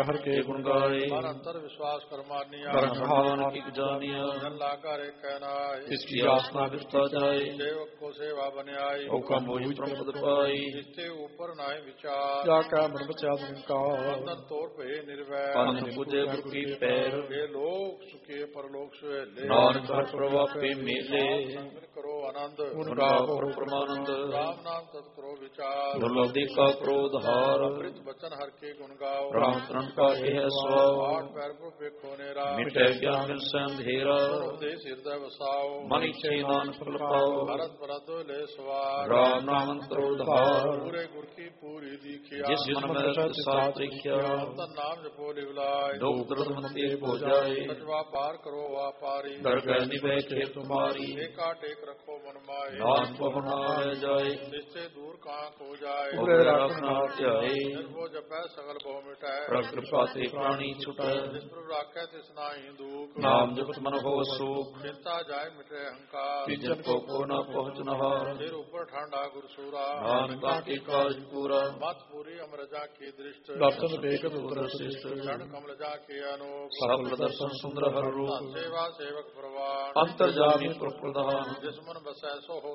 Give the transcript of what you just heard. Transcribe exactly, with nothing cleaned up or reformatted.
ਹਰ ਕੇ ਗੁਣ ਗਾਏ। ਮਨ ਅੰਤਰ ਵਿਸ਼ਵਾਸ ਕਰਮਾਨੀਆ। ਕਰਨ ਹਾਨ ਕੀ ਜਾਣਿਆ। ਜਨ ਲਾਗਾ ਰੇ ਕਹਿਨਾਏ। ਇਸ ਕੀ ਆਸਨਾ ਵਿਰਤਾ ਜਾਏ। ਸੇਵਕ ਕੋ ਸੇਵਾ ਬਨਿਆਈ। ਔਕਾ ਮੋਹਿ ਪ੍ਰਮਦ ਪਾਈ। ਜਿਤੇ ਉਪਰ ਨਾਏ ਵਿਚਾਰ। ਜਾ ਕਾ ਮਨ ਬਚਾ ਨਿਰੰਕਾਰ। ਬੰਧਨ ਤੋੜ ਭਏ ਨਿਰਵੈਰ। ਅਨੰਦ ਪੁਜੇ ਗੁਰ ਕੀ ਪੈਰ। ਇਹ ਲੋਕ ਸੁਖੇ ਪਰਲੋਕ ਸੁਹੇਲੇ। ਨਾਨਕ ਹਰ ਪ੍ਰਵਾਪੇ ਮੇਲੇ। ਸੰਗਤ ਕਰੋ ਆਨੰਦ। ਗੁਣ ਗਾਵੋ ਪਰਮਾਨੰਦ। ਰਾਮ ਨਾਮ ਤਤ ਕਰੋ ਵਿਚਾਰ। ਦੁਰਲਭ ਦੇਖਾ ਕ੍ਰੋਧ ਹਾਰ। ਅੰਮ੍ਰਿਤ ਬਚਨ ਹਰ ਕੇ ਗੁਣ ਗਾਓ। ਰਾਮ ਤਰਨ ਕਾ ਇਹ ਸਵਾਉ। ਆਠ ਪੈਰ ਕੋ ਵੇਖੋ ਨੇਰਾ। ਮਿਟੈ ਗਿਆਨ ਮਿਲ ਸੈ ਅੰਧੇਰਾ। ਦੇ ਹਿਰਦੈ ਵਸਾਓ। ਮਨ ਇਛੇ ਨਾਨਕ ਫਲ ਪਾਓ। ਭਰਤ ਬਰਦੋ ਲੈ ਸਵਾਰ। ਰਾਮ ਨਾਮ ਅੰਤਰ ਉਧਾਰ। ਪੂਰੇ ਗੁਰ ਕੀ ਪੂਰੀ ਦੀਖਿਆ। ਜਿਸ ਮਨ ਮੈਂ ਸਾਥ ਦੇਖਿਆ। ਤਨ ਨਾਮ ਜਪੋ ਲਿਵਲਾਇ। ਦੁਖ ਦਰਦ ਮੰਤੇ ਹੋ ਜਾਏ। ਸਚਵਾ ਪਾਰ ਕਰੋ ਵਾਪਾਰੀ। ਡਰ ਗੈ ਨਿਵੈ ਕੇ ਤੁਮਾਰੀ। ਏਕਾ ਟੇਕ ਰੱਖੋ ਮਨ ਮਾਏ। ਨਾਨਕ ਪਵਨ ਆਵੇ ਜਾਏ। ਜਿਸਤੇ ਦੂਰ ਕਾਂ ਕੋ ਜਾਏ। ਉਰੇ ਰੱਖਣਾ ਧਿਆਏ। ਨਿਰਭਉ ਜਪੈ ਸਗਲ ਬਹੁ ਮਿਟੈ। ਪ੍ਰਭ ਕਿਰਪਾ ਤੇ ਪ੍ਰਾਣੀ ਛੁਟੈ। ਜਿਸ ਪ੍ਰਭ ਰਾਖੈ ਤਿਸ ਨਾਹੀ ਦੂਖ। ਨਾਮ ਜਪਤ ਮਨ ਹੋ ਸੁਖ। ਚਿੰਤਾ ਜਾਏ ਮਿਟੇ ਹੰਕਾਰ। ਤਿਜਨ ਕੋ ਕੋ ਨ ਪਹੁੰਚਨਹਾਰ। ਸਿਰ ਉੱਪਰ ਠਾਂਡਾ ਗੁਰਸੂਰਾ। ਨਾਨਕਾ ਕੇ ਕਾਜ ਪੂਰਾ। ਮਤ ਪੂਰੀ ਅਮਰਜਾ ਕੀ ਦ੍ਰਿਸ਼ਟ। ਦਰਸ਼ਨ ਬੇਗਤ ਉਦਰ ਸਿਸ਼ਟ। ਚੜ ਕਮਲ ਜਾ ਕੇ ਅਨੂਪ। ਸਫਲ ਦਰਸ਼ਨ ਸੁੰਦਰ ਹਰ ਰੂਪ। ਸੇਵਾ ਸੇਵਕ ਪ੍ਰਵਾਨ। ਅੰਤਰ ਜਾਮੀ ਪ੍ਰਪ੍ਰਧਾਨ। ਜਿਸ ਮਨ ਬਸੈ ਸੋ